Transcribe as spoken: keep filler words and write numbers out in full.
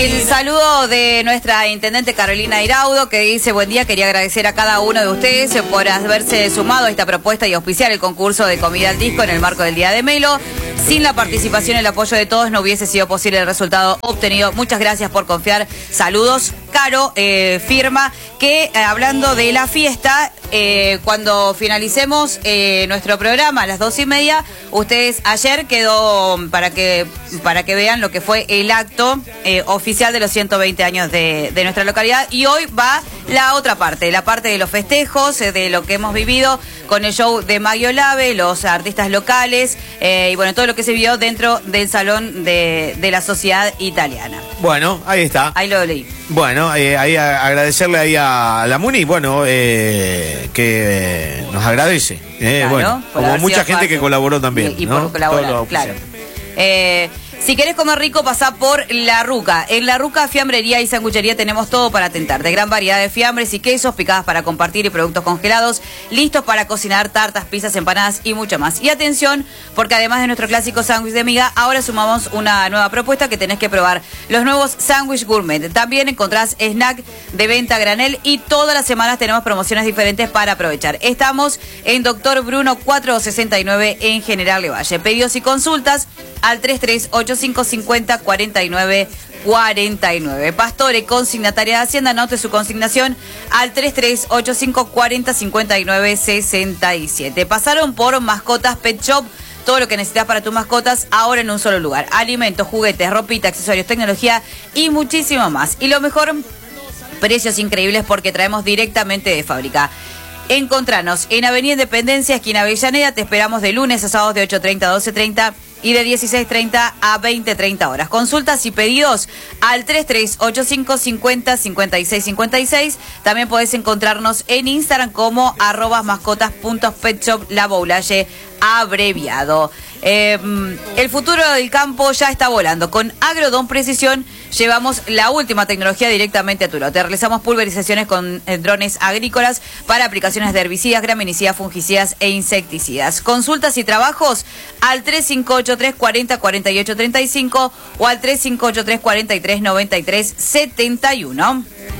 El saludo de nuestra intendente Carolina Iraudo, que dice: buen día, quería agradecer a cada uno de ustedes por haberse sumado a esta propuesta y auspiciar el concurso de comida al disco en el marco del Día de Melo. Sin la participación y el apoyo de todos no hubiese sido posible el resultado obtenido. Muchas gracias por confiar. Saludos. Caro eh, firma que eh, hablando de la fiesta, eh, cuando finalicemos eh, nuestro programa a las dos y media, ustedes ayer quedó para que para que vean lo que fue el acto eh, oficial de los ciento veinte años de, de nuestra localidad, y hoy va la otra parte, la parte de los festejos, eh, de lo que hemos vivido con el show de Mario Lave, los artistas locales eh, y bueno, todo lo que se vio dentro del salón de, de la sociedad italiana. Bueno, ahí está. Ahí lo leí. Bueno, eh, ahí a, agradecerle ahí a la Muni, bueno, eh, que eh, nos agradece. Eh, Claro, bueno, por como haber mucha sido gente parte. que colaboró también. Y, y ¿no? por colaborar, Todo lo claro. oficial. Eh, si querés comer rico, pasá por La Ruca. En La Ruca, fiambrería y sanguchería, tenemos todo para tentar. De gran variedad de fiambres y quesos, picadas para compartir y productos congelados, listos para cocinar, tartas, pizzas, empanadas y mucho más. Y atención, porque además de nuestro clásico sándwich de miga, ahora sumamos una nueva propuesta que tenés que probar: los nuevos sándwich gourmet. También encontrás snack de venta a granel y todas las semanas tenemos promociones diferentes para aprovechar. Estamos en Doctor Bruno cuatrocientos sesenta y nueve en General Levalle. Pedidos y consultas al tres tres ocho cinco cinco cero cuatro nueve cuatro nueve. Pastore, consignataria de Hacienda, anote su consignación al tres tres ocho cinco cuatro cero cinco nueve seis siete. Pasaron por Mascotas Pet Shop. Todo lo que necesitas para tus mascotas ahora en un solo lugar. Alimentos, juguetes, ropita, accesorios, tecnología y muchísimo más. Y lo mejor, precios increíbles porque traemos directamente de fábrica. Encontranos en Avenida Independencia, esquina Avellaneda. Te esperamos de lunes a sábados de ocho treinta a doce treinta y de dieciséis treinta a veinte treinta horas. Consultas y pedidos al tres tres ocho cinco cinco cero cinco seis cinco seis. También podés encontrarnos en Instagram como arroba mascotas punto pet shop La Boulaye abreviado. Eh, el futuro del campo ya está volando. Con Agrodon Precisión llevamos la última tecnología directamente a tu lote. Realizamos pulverizaciones con eh, drones agrícolas para aplicaciones de herbicidas, graminicidas, fungicidas e insecticidas. Consultas y trabajos al tres cinco ocho tres cuarenta cuarenta y ocho treinta y cinco o al tres cinco ocho tres cuarenta y tres noventa y tres setenta y uno.